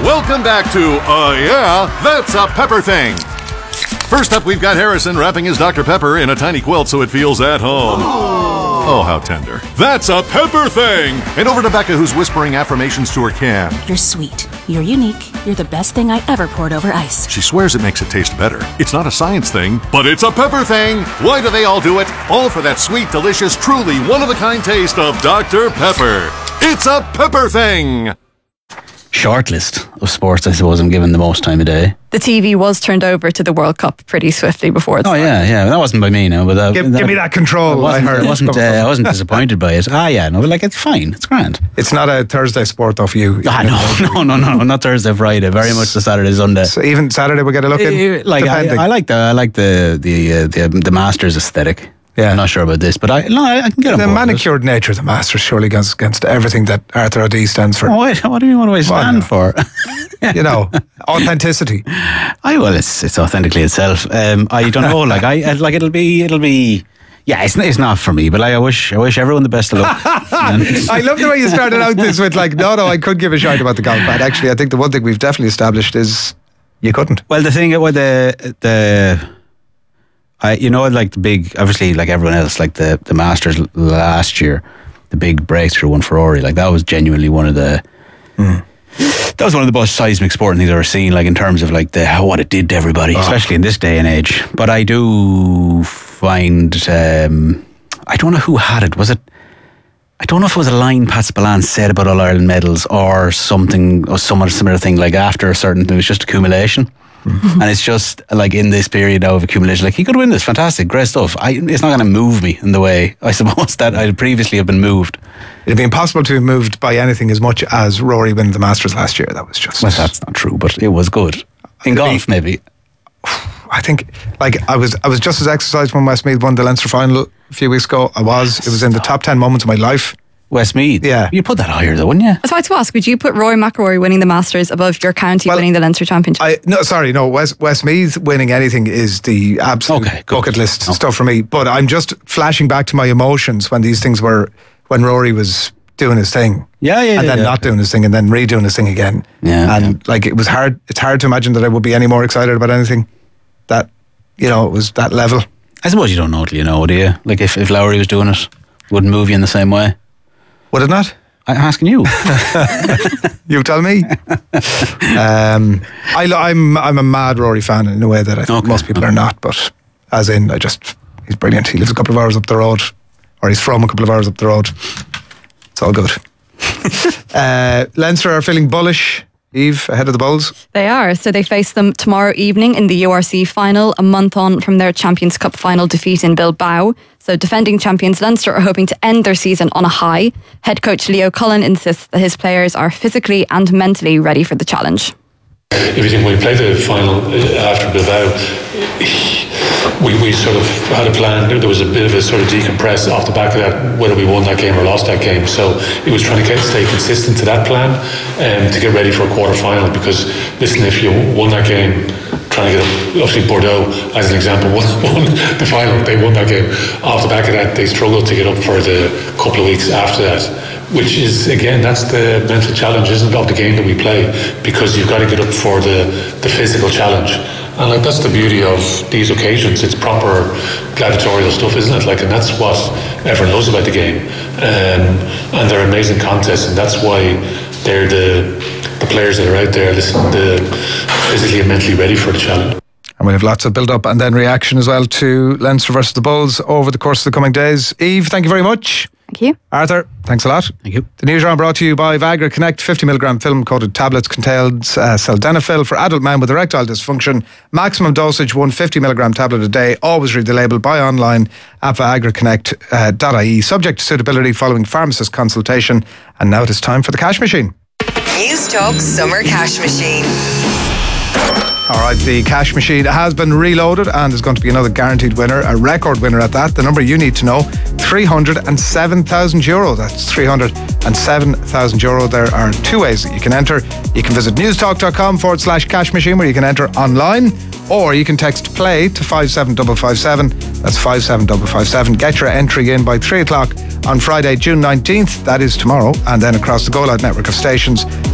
Welcome back to Yeah, That's a Pepper Thing. First up, we've got Harrison wrapping his Dr. Pepper in a tiny quilt so it feels at home. Oh, how tender. That's a Pepper Thing. And over to Becca, who's whispering affirmations to her can. You're sweet. You're unique. You're the best thing I ever poured over ice. She swears it makes it taste better. It's not a science thing, but it's a pepper thing. Why do they all do it? All for that sweet, delicious, truly one-of-a-kind taste of Dr. Pepper. It's a Pepper Thing. Short list of sports I suppose I'm giving the most time of day. The TV was turned over to the World Cup pretty swiftly before it started. Yeah, that wasn't by me now. But give me that control. I wasn't disappointed by it. But like it's fine, it's grand. It's not a Thursday sport though for you. No, not Thursday, Friday. Very much the Saturday, Sunday. So even Saturday we get a look in. I like the Masters aesthetic. Yeah. I'm not sure about this, but I can get on board. The manicured nature of the Masters surely goes against everything that Arthur O'D stands for. Oh, wait, what do you want to stand for? Authenticity. It's authentically itself. I don't know. It'll be. Yeah, it's not for me, but I wish everyone the best of luck. I love the way you started out this with no, I could give a shout about the golf. But actually, I think the one thing we've definitely established is you couldn't. Well, the thing with the big, obviously, like everyone else, like the Masters last year, the big breakthrough one for Rory, like that was genuinely one of the. That was one of the most seismic sporting things I've ever seen, like in terms of like what it did to everybody, especially in this day and age. But I do find I don't know who had it. I don't know if it was a line Pat Spillane said about All Ireland medals or something or some similar thing. Like after a certain, it was just accumulation. And it's just like in this period now of accumulation, like he could win this, fantastic, great stuff. It's not going to move me in the way I suppose that I'd previously have been moved. It'd be impossible to be moved by anything as much as Rory winning the Masters last year. That was just... Well, that's not true, but it was good. In golf, maybe. I think, I was just as exercised when Westmeath won the Leinster final a few weeks ago. It was in the top 10 moments of my life. Westmeath? Yeah. You'd put that higher though, wouldn't you? I was about to ask, would you put Rory McIlroy winning the Masters above your county winning the Leinster Championship? Westmeath winning anything is the absolute bucket list stuff for me. But I'm just flashing back to my emotions when these things were, when Rory was doing his thing. And then not doing his thing and then redoing his thing again. It was hard. It's hard to imagine that I would be any more excited about anything that, it was that level. I suppose you don't know till you know, do you? Like if Lowry was doing it, wouldn't move you in the same way. Would it not? I'm asking you. You tell me. I'm a mad Rory fan in a way that I think most people are not, but as in, he's brilliant. He lives a couple of hours up the road, or he's from a couple of hours up the road. It's all good. Leinster are feeling bullish, Eve, ahead of the Bulls. They are. So they face them tomorrow evening in the URC final, a month on from their Champions Cup final defeat in Bilbao. So defending champions Leinster are hoping to end their season on a high. Head coach Leo Cullen insists that his players are physically and mentally ready for the challenge. If you think when we played the final after Bilbao, we sort of had a plan. There was a bit of a sort of decompress off the back of that, whether we won that game or lost that game. So it was trying to stay consistent to that plan to get ready for a quarter final. Because listen, if you won that game, trying to get up, obviously Bordeaux as an example won the final, they won that game. Off the back of that, they struggled to get up for the couple of weeks after that, which is, again, that's the mental challenge, isn't it, of the game that we play, because you've got to get up for the physical challenge. And that's the beauty of these occasions. It's proper gladiatorial stuff, isn't it? And that's what everyone knows about the game. And they're amazing contests, and that's why they're the players that are out there, physically and mentally ready for the challenge. And we have lots of build-up and then reaction as well to Leinster versus the Bulls over the course of the coming days. Eve, thank you very much. Thank you. Arthur, thanks a lot. Thank you. The news round brought to you by Viagra Connect. 50mg film-coated tablets contains sildenafil for adult men with erectile dysfunction. Maximum dosage, 1 50mg tablet a day. Always read the label. Buy online at viagraconnect.ie. Subject to suitability following pharmacist consultation. And now it is time for the cash machine. News Talk Summer Cash Machine. All right, the cash machine has been reloaded and is going to be another guaranteed winner, a record winner at that. The number you need to know, €307,000. That's €307,000. There are two ways that you can enter. You can visit newstalk.com/cash machine where you can enter online, or you can text play to 57557. That's 57557. Get your entry in by 3 o'clock on Friday, June 19th. That is tomorrow. And then across the Go Loud network of stations,